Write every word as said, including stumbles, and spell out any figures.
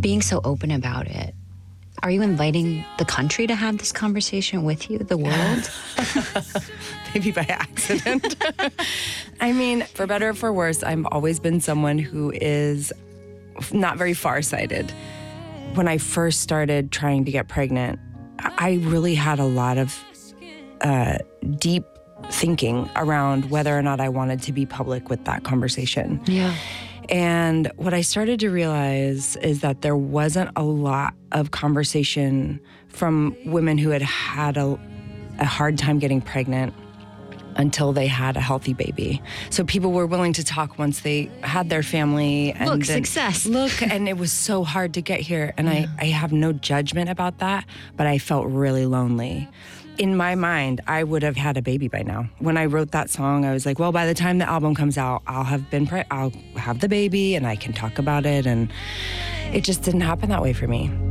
being so open about it. Are you inviting the country to have this conversation with you, the world? Maybe by accident. I mean, for better or for worse, I've always been someone who is not very farsighted. When I first started trying to get pregnant, I really had a lot of uh, deep thinking around whether or not I wanted to be public with that conversation. Yeah. And what I started to realize is that there wasn't a lot of conversation from women who had had a, a hard time getting pregnant until they had a healthy baby. So people were willing to talk once they had their family. And Look, then, success. Look, and it was so hard to get here. And yeah. I, I have no judgment about that, but I felt really lonely. In my mind, I would have had a baby by now. When I wrote that song, I was like, well, by the time the album comes out, I'll have been, pre- I'll have the baby and I can talk about it. And it just didn't happen that way for me.